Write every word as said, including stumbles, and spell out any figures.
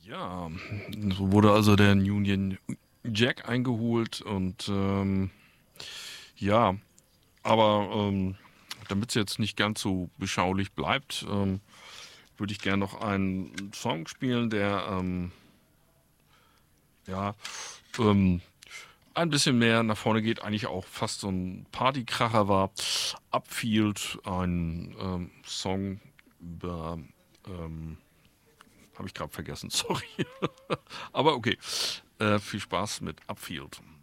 Ja, so wurde also der Union Jack eingeholt und ähm, ja, aber ähm, damit es jetzt nicht ganz so beschaulich bleibt, ähm, würde ich gerne noch einen Song spielen, der ähm, ja ähm, ein bisschen mehr nach vorne geht, eigentlich auch fast so ein Partykracher war. Upfield, ein ähm, Song über ähm, habe ich gerade vergessen, sorry. Aber okay, äh, viel Spaß mit Upfield.